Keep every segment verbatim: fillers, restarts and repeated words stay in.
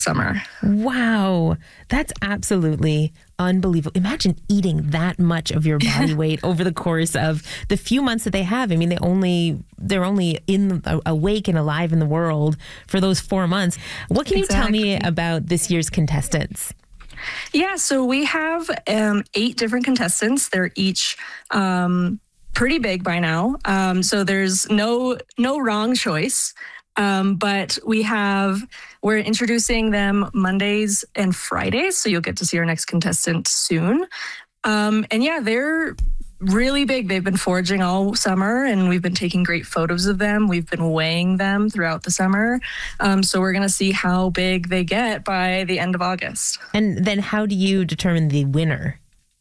summer. Wow. That's absolutely unbelievable. Imagine eating that much of your body weight over the course of the few months that they have. I mean, they only, they're only in awake and alive in the world for those four months. What can exactly. you tell me about this year's contestants? Yeah, so we have um, eight different contestants. They're each um, pretty big by now. Um, so there's no no wrong choice. Um, but we have, we're introducing them Mondays and Fridays. So you'll get to see our next contestant soon. Um, and yeah, they're really big. They've been foraging all summer and we've been taking great photos of them. We've been weighing them throughout the summer. Um, so we're going to see how big they get by the end of August. And then how do you determine the winner?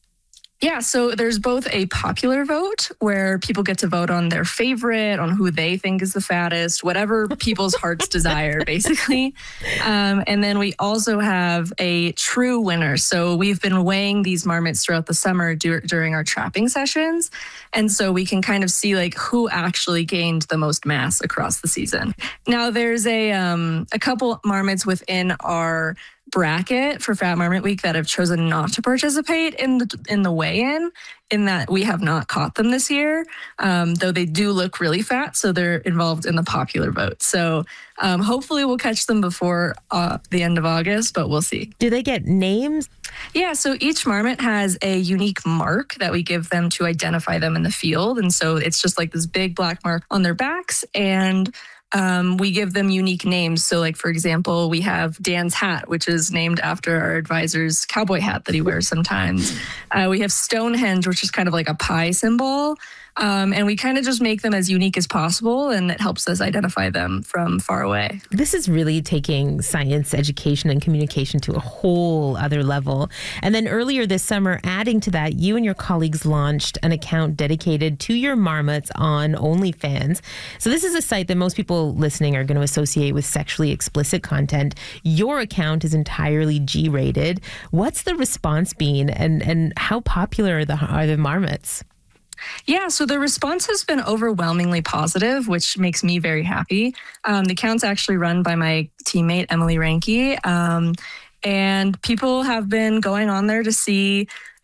Yeah, so there's both a popular vote where people get to vote on their favorite, on who they think is the fattest, whatever people's hearts desire, basically. Um, and then we also have a true winner. So we've been weighing these marmots throughout the summer dur- during our trapping sessions. And so we can kind of see like who actually gained the most mass across the season. Now there's a um, a couple marmots within our bracket for Fat Marmot Week that have chosen not to participate in the in the weigh-in, in that we have not caught them this year, um, though they do look really fat, so they're involved in the popular vote. So um, hopefully we'll catch them before uh, the end of August, but we'll see. Do they get names? Yeah, so each marmot has a unique mark that we give them to identify them in the field. And so it's just like this big black mark on their backs, and Um, we give them unique names. So like, for example, we have Dan's hat, which is named after our advisor's cowboy hat that he wears sometimes. Uh, we have Stonehenge, which is kind of like a pie symbol. Um, and we kind of just make them as unique as possible, and it helps us identify them from far away. This is really taking science education and communication to a whole other level. And then earlier this summer, adding to that, you and your colleagues launched an account dedicated to your marmots on OnlyFans. So this is a site that most people listening are going to associate with sexually explicit content. Your account is entirely G-rated. What's the response been, and, and how popular are the, are the marmots? Yeah, so the response has been overwhelmingly positive, which makes me very happy. Um, the account's actually run by my teammate, Emily Ranke, um, and people have been going on there to see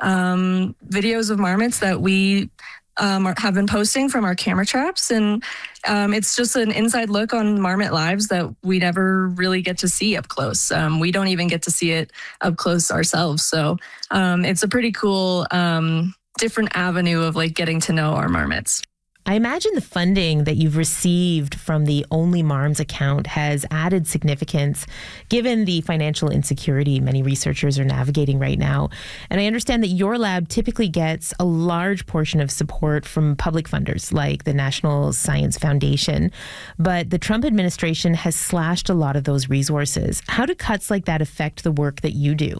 um, videos of marmots that we um, are, have been posting from our camera traps. And um, it's just an inside look on marmot lives that we never really get to see up close. Um, we don't even get to see it up close ourselves. So um, it's a pretty cool Um, different avenue of like getting to know our marmots. I imagine the funding that you've received from the Only Marms account has added significance given the financial insecurity many researchers are navigating right now. And I understand that your lab typically gets a large portion of support from public funders like the National Science Foundation. But the Trump administration has slashed a lot of those resources. How do cuts like that affect the work that you do?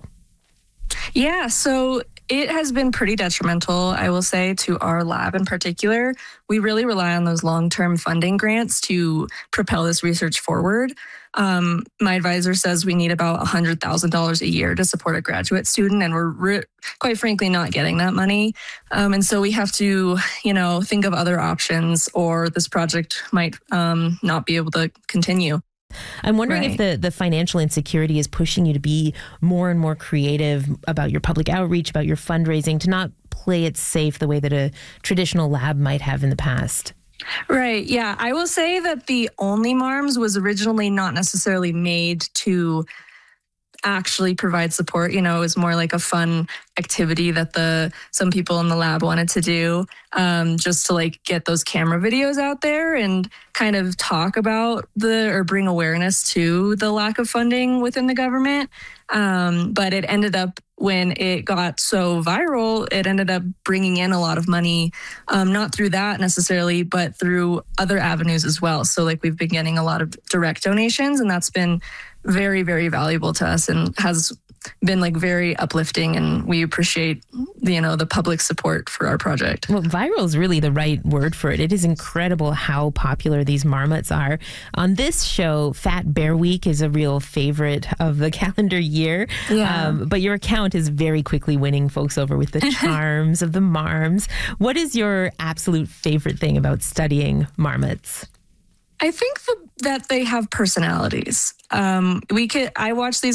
Yeah, so it has been pretty detrimental, I will say, to our lab in particular. We really rely on those long-term funding grants to propel this research forward. Um, my advisor says we need about one hundred thousand dollars a year to support a graduate student, and we're re- quite frankly not getting that money. Um, and so we have to, you know, think of other options, or this project might um, not be able to continue. I'm wondering Right. if the, the financial insecurity is pushing you to be more and more creative about your public outreach, about your fundraising, to not play it safe the way that a traditional lab might have in the past. Right. Yeah. I will say that the Only Marms was originally not necessarily made to actually provide support. You know, it was more like a fun activity that the some people in the lab wanted to do, um, just to like get those camera videos out there and kind of talk about the or bring awareness to the lack of funding within the government. Um, but it ended up, when it got so viral, it ended up bringing in a lot of money, um, not through that necessarily, but through other avenues as well. So like we've been getting a lot of direct donations, and that's been very, very valuable to us and has been like very uplifting, and we appreciate, you know, the public support for our project. Well, viral is really the right word for it. It is incredible how popular these marmots are. On this show, Fat Bear Week is a real favorite of the calendar year. Yeah. Um, but your account is very quickly winning folks over with the charms of the marms. What is your absolute favorite thing about studying marmots? I think that, that they have personalities. Um, we could. I watch these